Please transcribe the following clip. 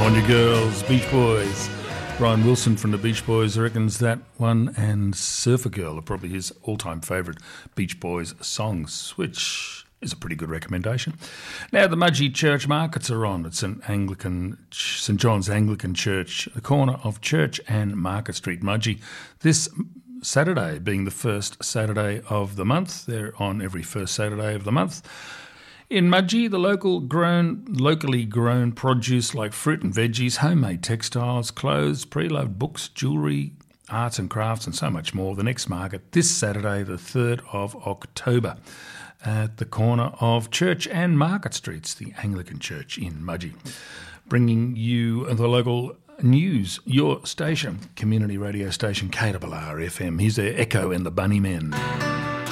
On Your Girls, Beach Boys. Brian Wilson from the Beach Boys reckons that one and Surfer Girl are probably his all-time favourite Beach Boys songs, which is a pretty good recommendation. Now, the Mudgee Church markets are on at St John's Anglican Church, the corner of Church and Market Street, Mudgee. This Saturday being the first Saturday of the month. They're on every first Saturday of the month. In Mudgee, the locally grown produce like fruit and veggies, homemade textiles, clothes, pre-loved books, jewellery, arts and crafts and so much more. The next market this Saturday, the 3rd of October, at the corner of Church and Market Streets, the Anglican Church in Mudgee. Bringing you the local news, your station, community radio station KRR FM. Here's their Echo and the Bunnymen.